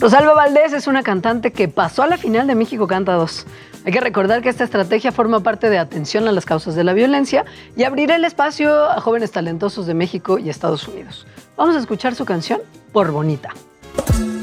Rosalba Valdés es una cantante que pasó a la final de México Canta 2. Hay que recordar que esta estrategia forma parte de atención a las causas de la violencia y abrirá el espacio a jóvenes talentosos de México y Estados Unidos. Vamos a escuchar su canción, Por Bonita.